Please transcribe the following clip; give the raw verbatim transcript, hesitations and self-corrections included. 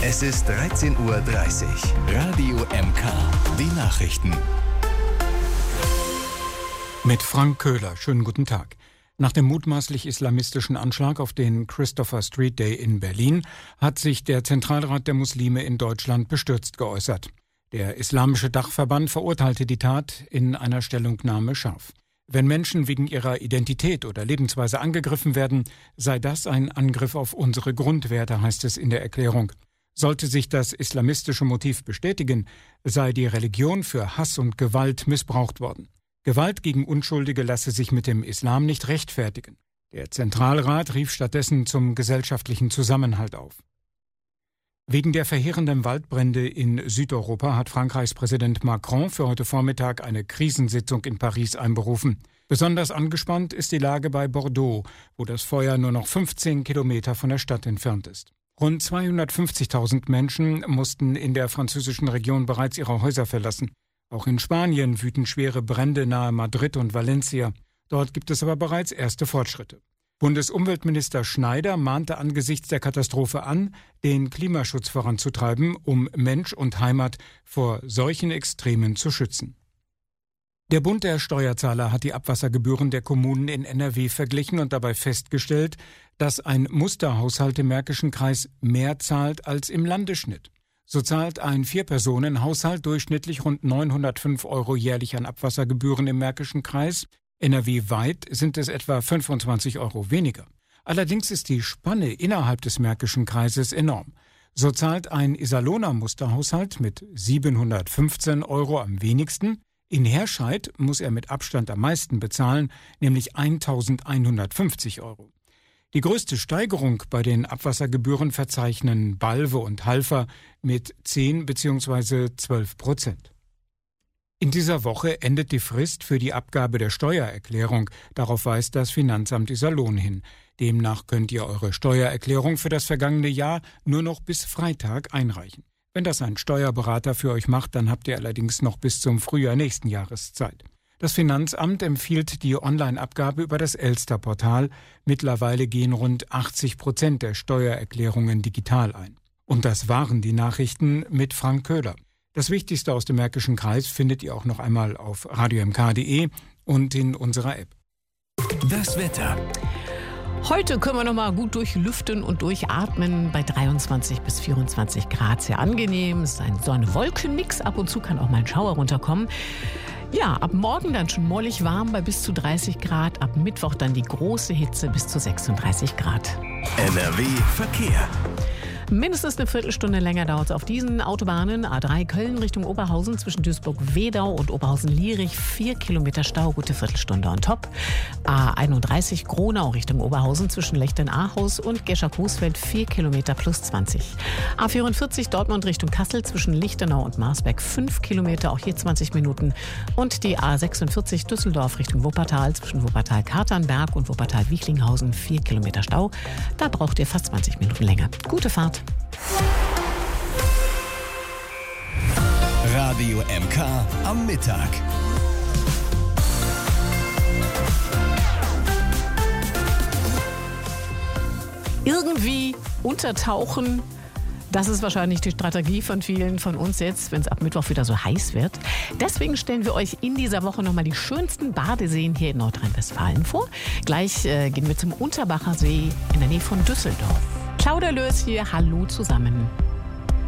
Es ist dreizehn Uhr dreißig. Radio M K. Die Nachrichten. Mit Frank Köhler. Schönen guten Tag. Nach dem mutmaßlich islamistischen Anschlag auf den Christopher Street Day in Berlin hat sich der Zentralrat der Muslime in Deutschland bestürzt geäußert. Der Islamische Dachverband verurteilte die Tat in einer Stellungnahme scharf. Wenn Menschen wegen ihrer Identität oder Lebensweise angegriffen werden, sei das ein Angriff auf unsere Grundwerte, heißt es in der Erklärung. Sollte sich das islamistische Motiv bestätigen, sei die Religion für Hass und Gewalt missbraucht worden. Gewalt gegen Unschuldige lasse sich mit dem Islam nicht rechtfertigen. Der Zentralrat rief stattdessen zum gesellschaftlichen Zusammenhalt auf. Wegen der verheerenden Waldbrände in Südeuropa hat Frankreichs Präsident Macron für heute Vormittag eine Krisensitzung in Paris einberufen. Besonders angespannt ist die Lage bei Bordeaux, wo das Feuer nur noch fünfzehn Kilometer von der Stadt entfernt ist. Rund zweihundertfünfzigtausend Menschen mussten in der französischen Region bereits ihre Häuser verlassen. Auch in Spanien wüten schwere Brände nahe Madrid und Valencia. Dort gibt es aber bereits erste Fortschritte. Bundesumweltminister Schneider mahnte angesichts der Katastrophe an, den Klimaschutz voranzutreiben, um Mensch und Heimat vor solchen Extremen zu schützen. Der Bund der Steuerzahler hat die Abwassergebühren der Kommunen in N R W verglichen und dabei festgestellt, dass ein Musterhaushalt im Märkischen Kreis mehr zahlt als im Landesschnitt. So zahlt ein Vier-Personen-Haushalt durchschnittlich rund neunhundertfünf Euro jährlich an Abwassergebühren im Märkischen Kreis. N R W-weit sind es etwa fünfundzwanzig Euro weniger. Allerdings ist die Spanne innerhalb des Märkischen Kreises enorm. So zahlt ein Iserlohner Musterhaushalt mit siebenhundertfünfzehn Euro am wenigsten. In Herscheid muss er mit Abstand am meisten bezahlen, nämlich eintausendeinhundertfünfzig Euro. Die größte Steigerung bei den Abwassergebühren verzeichnen Balve und Halver mit zehn bzw. zwölf Prozent. In dieser Woche endet die Frist für die Abgabe der Steuererklärung. Darauf weist das Finanzamt Iserlohn hin. Demnach könnt ihr eure Steuererklärung für das vergangene Jahr nur noch bis Freitag einreichen. Wenn das ein Steuerberater für euch macht, dann habt ihr allerdings noch bis zum Frühjahr nächsten Jahres Zeit. Das Finanzamt empfiehlt die Online-Abgabe über das Elster-Portal. Mittlerweile gehen rund achtzig Prozent der Steuererklärungen digital ein. Und das waren die Nachrichten mit Frank Köhler. Das Wichtigste aus dem Märkischen Kreis findet ihr auch noch einmal auf radio m k punkt d e und in unserer App. Das Wetter. Heute können wir noch mal gut durchlüften und durchatmen bei dreiundzwanzig bis vierundzwanzig Grad. Sehr angenehm. Es ist ein Sonne-Wolken-Mix. Ab und zu kann auch mal ein Schauer runterkommen. Ja, ab morgen dann schon mollig warm bei bis zu dreißig Grad. Ab Mittwoch dann die große Hitze bis zu sechsunddreißig Grad. N R W Verkehr. Mindestens eine Viertelstunde länger dauert es auf diesen Autobahnen. A drei Köln Richtung Oberhausen zwischen Duisburg-Wedau und Oberhausen-Lierich. Vier Kilometer Stau, gute Viertelstunde on top. A einunddreißig Gronau Richtung Oberhausen zwischen Lechten-Ahaus und Gescher-Coesfeld. Vier Kilometer plus zwanzig. A vierundvierzig Dortmund Richtung Kassel zwischen Lichtenau und Marsberg. Fünf Kilometer, auch hier zwanzig Minuten. Und die A sechsundvierzig Düsseldorf Richtung Wuppertal zwischen Wuppertal-Katernberg und Wuppertal-Wichlinghausen. Vier Kilometer Stau. Da braucht ihr fast zwanzig Minuten länger. Gute Fahrt. Radio M K am Mittag. Irgendwie untertauchen, das ist wahrscheinlich die Strategie von vielen von uns jetzt, wenn es ab Mittwoch wieder so heiß wird. Deswegen stellen wir euch in dieser Woche nochmal die schönsten Badeseen hier in Nordrhein-Westfalen vor. Gleich äh, gehen wir zum Unterbacher See in der Nähe von Düsseldorf. Claudia Löß hier, hallo zusammen.